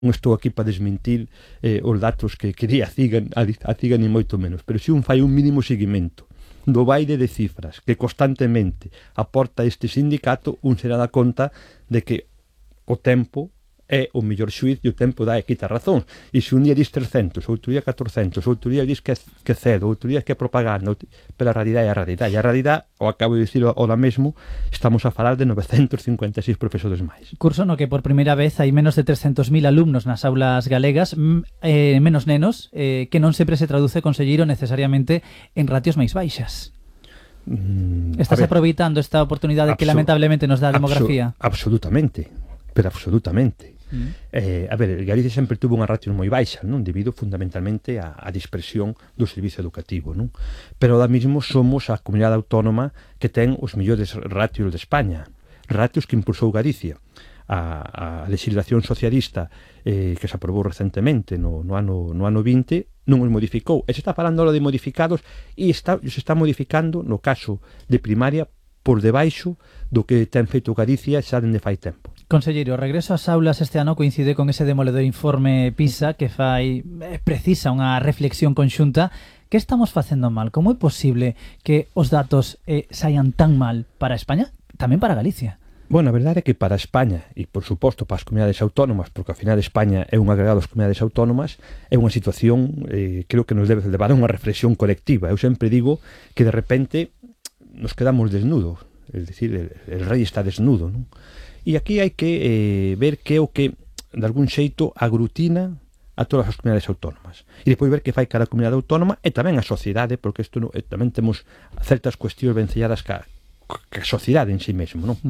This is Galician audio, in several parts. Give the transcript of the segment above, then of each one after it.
non estou aquí para desmentir os datos que quería a CIGA ni moito menos, pero se un fai un mínimo seguimento do baile de cifras que constantemente aporta este sindicato, un será da conta de que o tempo é o mellor xuiz e o tempo dá e quita razón. E se un día dis 300, outro día 400, outro día dis que cedo, outro día que é propaganda, pero a realidade é a realidade. E a realidade, o acabo de dicir ahora mesmo, estamos a falar de 956 profesores máis. Curso no que por primeira vez hai menos de 300.000 alumnos nas aulas galegas, menos nenos, que non sempre se traduce, conselleiro, necesariamente en ratios máis baixas. Estás aproveitando esta oportunidade que lamentablemente nos dá a demografía? Absolutamente, pero absolutamente. A ver, Galicia sempre tuvo unha ratio moi baixa, non? Debido fundamentalmente á dispersión do servizo educativo, non? Pero ahora mismo somos a comunidade autónoma que ten os mellores ratios de España, ratios que impulsou Galicia. A legislación socialista que se aprobou recentemente no ano 20 non os modificou, e se está falando de modificados e se está modificando no caso de primaria por debaixo do que ten feito Galicia xa dende fai tempo. Conselleiro, o regreso ás aulas este ano coincide con ese demoledor informe PISA que precisa unha reflexión conxunta. Que estamos facendo mal? Como é posible que os datos saian tan mal para España, tamén para Galicia? Bueno, a verdade é que para España, e por suposto para as comunidades autónomas, porque ao final España é un agregado das comunidades autónomas, é unha situación, creo que nos debe levar a unha reflexión colectiva. Eu sempre digo que de repente nos quedamos desnudos, é dicir, el rei está desnudo, non? E aquí hai que ver que é o que, de algún xeito, aglutina a todas as comunidades autónomas. E depois ver que fai cada comunidade autónoma e tamén a sociedade, porque isto tamén temos certas cuestións vencelladas ca sociedade en sí mesmo, non?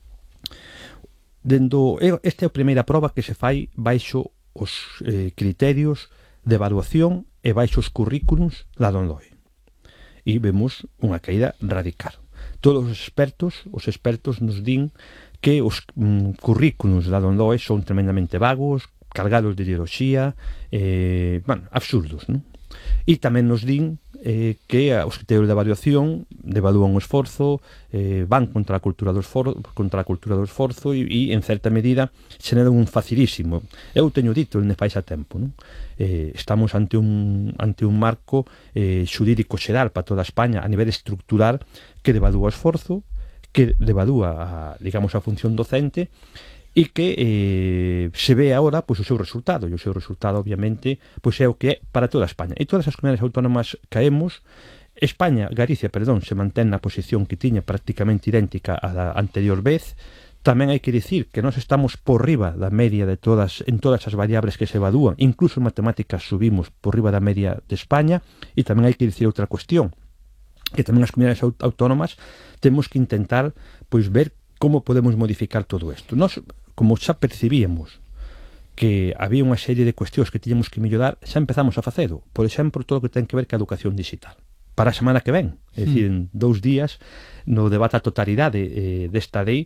Esta é a primeira proba que se fai baixo os criterios de evaluación e baixo os currículums da LOMLOE. E vemos unha caída radical. Todos os expertos nos din que os currículums da LOMLOE son tremendamente vagos, cargados de ideoloxía, absurdos, non? E tamén nos din que os criterios de evaluación devalúan o esforzo, van contra a cultura do esforzo e en certa medida xeneran un facilísimo. Eu teño dito en fai xa tempo, non? Estamos ante un marco xurídico xeral para toda España a nivel estructural que devalúa o esforzo, que devalúa a función docente e que se ve agora o seu resultado, e o seu resultado obviamente é o que é para toda España, e todas as comunidades autónomas caemos. Galicia, se mantén na posición que tiña prácticamente idéntica á da anterior vez. Tamén hai que dicir que nós estamos por riba da media en todas as variables que se evalúan, incluso en matemáticas subimos por riba da media de España. E tamén hai que dicir outra cuestión, que tamén as comunidades autónomas temos que intentar ver como podemos modificar todo isto. Nós, como xa percibíamos que había unha serie de cuestións que tiñamos que mellorar, xa empezamos a facelo. Por exemplo, todo o que ten que ver ca educación digital. Para a semana que ven, é dicir, en 2 días, no debate a totalidade desta lei,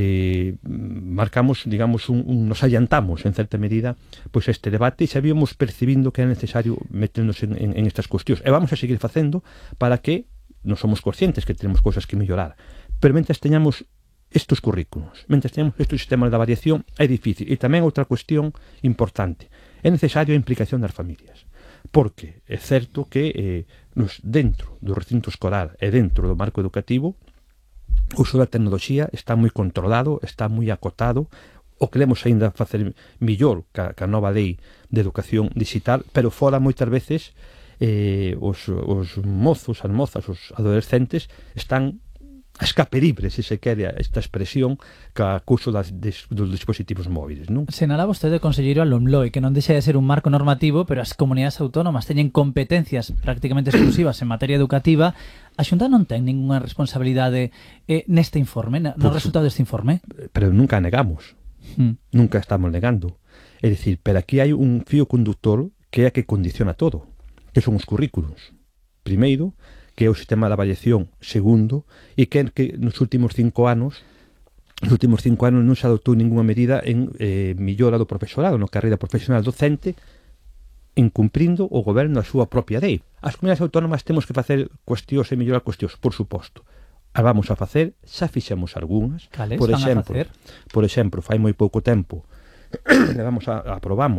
marcamos, nos adiantamos, en certa medida, este debate, e xa víamos percibindo que era necesario meternos en estas cuestións. E vamos a seguir facendo para que non somos conscientes que tenemos cousas que mellorar. Pero mentres teñamos estes currículos, mentre teñamos estes sistemas de variación, é difícil. E tamén outra cuestión importante, é necesario a implicación das familias, porque é certo que dentro do recinto escolar e dentro do marco educativo o uso da tecnoloxía está moi controlado, está moi acotado. O queremos aínda facer millor ca nova lei de educación digital, pero fora moitas veces os mozos, as mozas, os adolescentes están a escape libre, se quere esta expresión, ca couso dos dispositivos móviles, non? Senala vostede, conselleiro, a LOMLOE, que non deixa de ser un marco normativo, pero as comunidades autónomas teñen competencias prácticamente exclusivas en materia educativa. A Xunta non ten ninguna responsabilidade neste informe, no resultado deste informe? Pero nunca negamos, nunca estamos negando. É dicir, pero aquí hai un fío conductor que é a que condiciona todo, que son os currículos. Primeiro, que é o sistema de avaliación. Segundo, e que nos últimos 5 anos non se adoptou ninguna medida en millora do profesorado, na carreira profesional docente, incumprindo o goberno a súa propia lei. As comunidades autónomas temos que facer cuestións e mellorar cuestións, por suposto. A vamos a facer, xa fixemos algunhas. Por exemplo, fai moi pouco tempo aprobamos